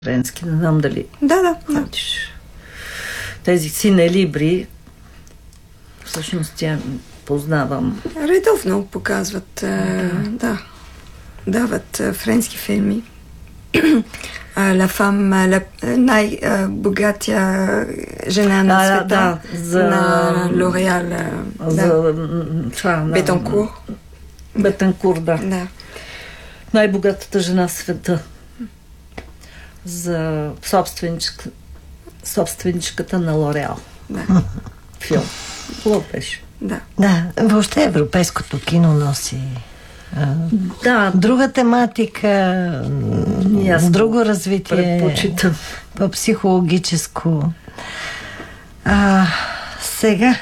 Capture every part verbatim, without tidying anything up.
френски, не знам дали. Да, да. да. Тези синелибри, всъщност тя познавам. Редовно показват, да, да дават френски филми. La femme, най-богатия жена на света, да, за, на Лореал, за това, Бетанкур. Бетанкур, да. да. Най-богатата жена в света. За собственичка, собственичката на Лореал. Да. Филм. Хубав беше. Да. Да, въобще европейското кино носи а, да. друга тематика, с друго развитие, предпочитам. по-психологическо. А, сега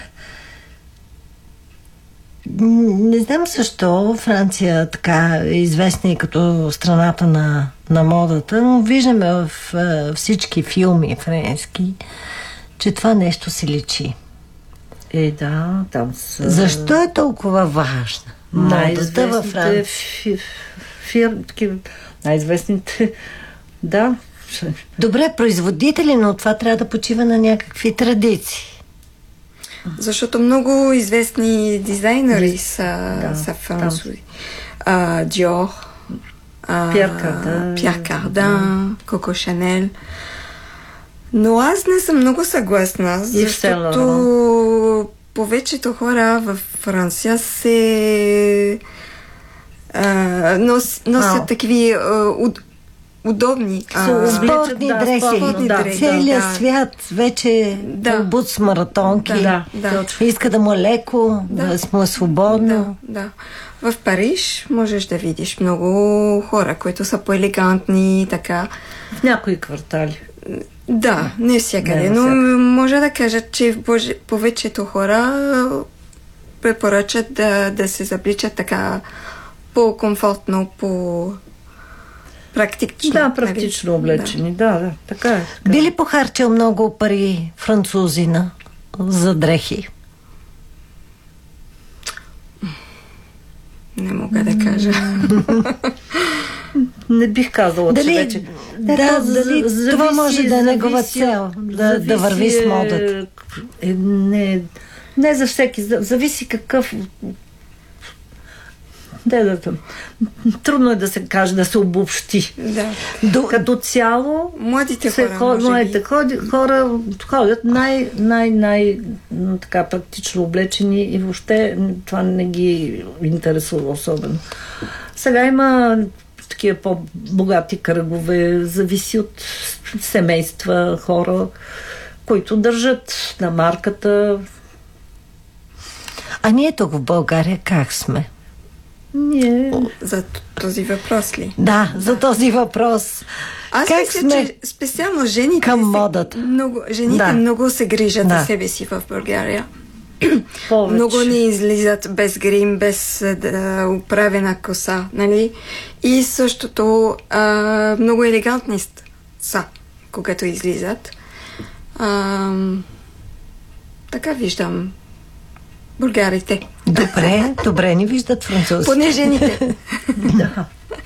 не знам защо Франция така е известна и като страната на, на модата, но виждаме в а, всички филми френски, че това нещо се личи. Е, да, там са... Защо е толкова важна модата във Франция? Фи, фи, такива, най-известните, да. Добре, производители, но това трябва да почива на някакви традиции. Защото много известни дизайнери са, да, са французи. Диор, Пьер Кардин, Пьер Кардин, Коко Шанел. Но аз не съм много съгласна, защото повечето хора в Франция се а, нос, носят такива уд, удобни а, спортни да, дреси. Спортни да, дреси. Целият да. свят вече да. обут с маратонки. Да, да. Иска да му е леко, да, да му е свободно. Да, да. В Париж можеш да видиш много хора, които са по-елегантни, така. В някои квартали. Да, не всякъде, но може да кажа, че в повечето хора препоръчат да, да се забличат така по-комфортно, по-практично. Да, практично облечени, да, да, да така е. Така. Би ли похарчил много пари французина за дрехи? Не мога да кажа. Не бих казала, дали, че вече... Да, Ето, дали, зависи, това може да е негова зависи, цел, да, зависи, да върви с модата. Е, не, не за всеки, зависи какъв... Да, да, да. Трудно е да се каже, да се обобщи. Да. До, като цяло, младите хора, ход, младите ходи, хора ходят най, най, най така практично облечени и въобще това не ги интересува особено. Сега има такива по-богати кръгове, зависи от семейства, хора, които държат на марката. А ние тук в България как сме? Ние... За този въпрос ли? Да, да. За този въпрос. Аз как мисля, сме че специално жените към модата? Много, жените да. много се грижат да. за себе си в България. Повече. Много не излизат без грим, без да, управена коса, нали? И същото а, много елегантни са, когато излизат. А, така виждам българите. Добре, добре ни виждат французи. Поне жените. Да.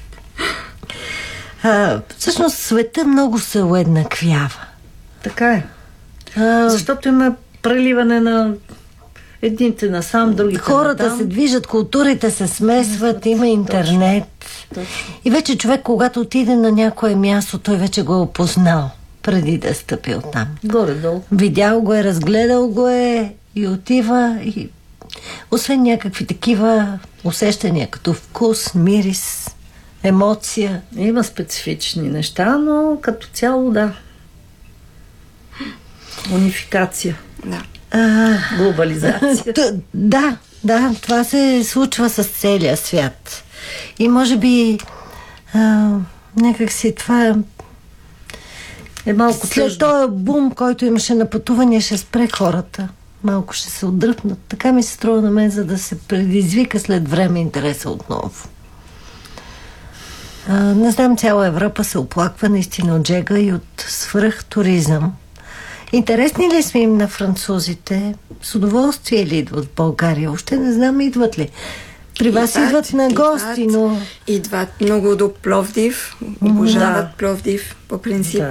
А, всъщност света много се уеднаквява. Така е. А, Защото има преливане на едните насам, другите хората натам. се движат, културите се смесват, има интернет. Точно. Точно. И вече човек, когато отиде на някое място, той вече го е опознал преди да е стъпил там. Горе-долу. Видял го е, разгледал го е и отива и освен някакви такива усещания, като вкус, мирис, емоция. Има специфични неща, но като цяло да. Унификация. Да. А, глобализация. Т- да, да, това се случва с целия свят. И може би а, някак си това е малко след тъжно. този бум, който имаше на пътувания, ще спре хората. Малко ще се отдръпнат. Така ми се струва на мен, за да се предизвика след време интереса отново. А, не знам, цяла Европа се оплаква наистина от джега и от свръхтуризъм. Интересни ли сме им на французите? С удоволствие ли идват в България? Още не знам, идват ли. При вас идват, идват на гости, идват, но... Идват много до Пловдив. Обожават да. Пловдив, по принцип. Да.